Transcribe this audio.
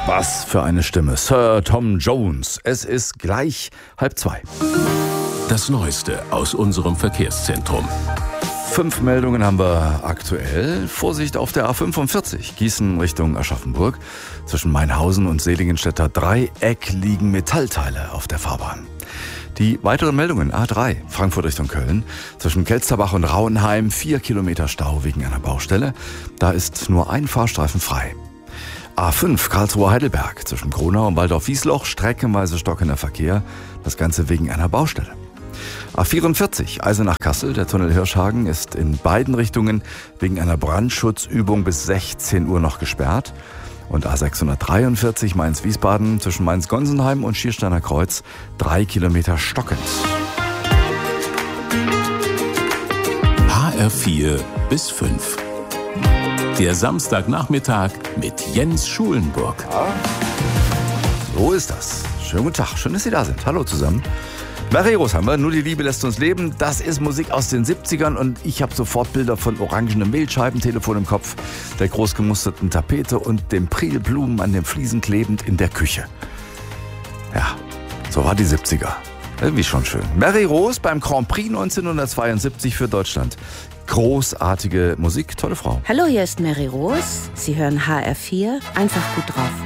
Was für eine Stimme. Sir Tom Jones. Es ist gleich 1:30. Das Neueste aus unserem Verkehrszentrum. 5 Meldungen haben wir aktuell. Vorsicht auf der A45, Gießen Richtung Aschaffenburg. Zwischen Mainhausen und Seligenstädter Dreieck liegen Metallteile auf der Fahrbahn. Die weiteren Meldungen: A3, Frankfurt Richtung Köln. Zwischen Kelsterbach und Rauenheim 4 Kilometer Stau wegen einer Baustelle. Da ist nur ein Fahrstreifen frei. A5, Karlsruhe-Heidelberg. Zwischen Kronau und Waldorf-Wiesloch streckenweise stockender Verkehr. Das Ganze wegen einer Baustelle. A44, Eisenach-Kassel. Der Tunnel Hirschhagen ist in beiden Richtungen wegen einer Brandschutzübung bis 16 Uhr noch gesperrt. Und A643, Mainz-Wiesbaden. Zwischen Mainz-Gonsenheim und Schiersteiner Kreuz 3 Kilometer stockend. HR4 bis 5. Der Samstagnachmittag mit Jens Schulenburg. So ist das. Schönen guten Tag. Schön, dass Sie da sind. Hallo zusammen. Mereros haben wir. Nur die Liebe lässt uns leben. Das ist Musik aus den 70ern und ich habe sofort Bilder von orangenen Mehlscheibentelefon im Kopf, der großgemusterten Tapete und den Prilblumen an den Fliesen klebend in der Küche. Ja, so war die 70er. Irgendwie schon schön. Mereros beim Grand Prix 1972 für Deutschland. Großartige Musik, tolle Frau. Hallo, hier ist Mary Rose. Sie hören HR4. Einfach gut drauf.